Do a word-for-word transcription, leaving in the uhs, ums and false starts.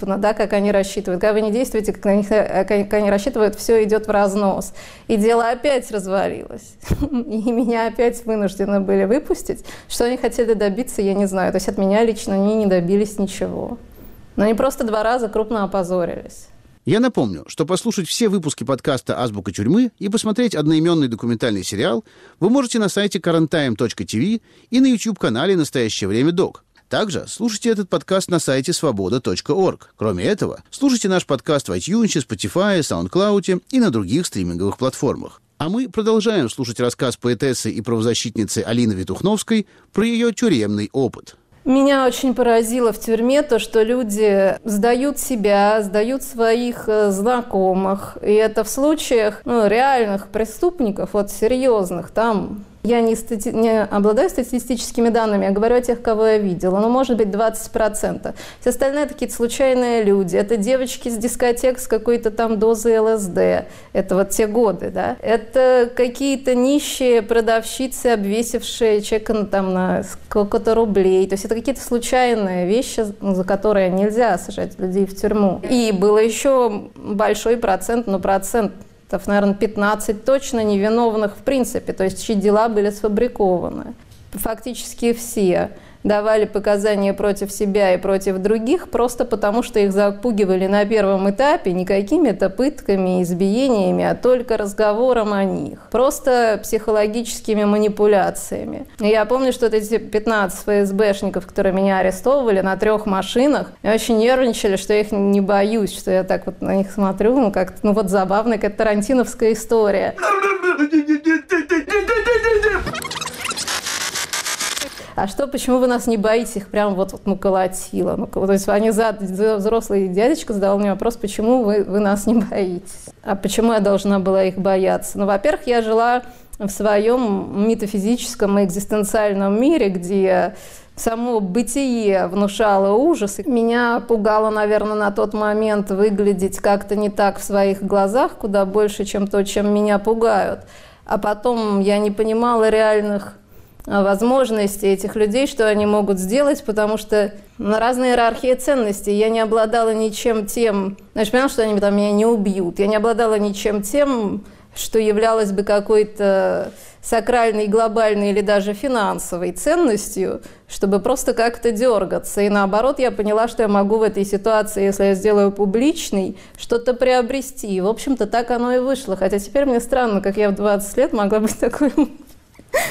испуганы, да, как они рассчитывают. Когда вы не действуете, как они, как они рассчитывают, все идет в разнос. И дело опять развалилось. И меня опять вынуждены были выпустить. Что они хотели добиться, я не знаю. То есть от меня лично они не добились ничего. Но они просто два раза крупно опозорились. Я напомню, что послушать все выпуски подкаста «Азбука тюрьмы» и посмотреть одноименный документальный сериал вы можете на сайте карантайм точка ти ви и на YouTube-канале «Настоящее время док». Также слушайте этот подкаст на сайте свобода точка орг. Кроме этого, слушайте наш подкаст в iTunes, Spotify, SoundCloud и на других стриминговых платформах. А мы продолжаем слушать рассказ поэтессы и правозащитницы Алины Витухновской про ее тюремный опыт. Меня очень поразило в тюрьме то, что люди сдают себя, сдают своих знакомых. И это в случаях ну, реальных преступников, вот серьезных, там... Я не, стати... не обладаю статистическими данными, я говорю о тех, кого я видела, но может быть двадцать процентов. Все остальные какие-то случайные люди. Это девочки с дискотек с какой-то там дозой эл эс дэ. Это вот те годы, да. Это какие-то нищие продавщицы, обвесившие чек там на сколько-то рублей. То есть это какие-то случайные вещи, за которые нельзя сажать людей в тюрьму. И было еще большой процент, ну процент, наверное, пятнадцать точно невиновных в принципе, то есть чьи дела были сфабрикованы. Фактически все давали показания против себя и против других просто потому, что их запугивали на первом этапе не какими-то пытками, избиениями, а только разговором о них. Просто психологическими манипуляциями. И я помню, что эти пятнадцать эф эс бэшников, которые меня арестовывали на трех машинах, очень нервничали, что я их не боюсь, что я так вот на них смотрю, ну как-то, ну вот забавная какая-то тарантиновская история. А что, почему вы нас не боитесь? Их прям вот, вот ну, колотило. Ну, то есть они за, за взрослый дядечка задал мне вопрос, почему вы, вы нас не боитесь? А почему я должна была их бояться? Ну, во-первых, я жила в своем метафизическом и экзистенциальном мире, где само бытие внушало ужас. Меня пугало, наверное, на тот момент выглядеть как-то не так в своих глазах, куда больше, чем то, чем меня пугают. А потом я не понимала реальных возможности этих людей, что они могут сделать, потому что на разной иерархии ценностей я не обладала ничем тем, значит, поняла, что они там меня не убьют, я не обладала ничем тем, что являлось бы какой-то сакральной, глобальной или даже финансовой ценностью, чтобы просто как-то дергаться. И наоборот, я поняла, что я могу в этой ситуации, если я сделаю публичной, что-то приобрести. И, в общем-то, так оно и вышло. Хотя теперь мне странно, как я в двадцать лет могла быть такой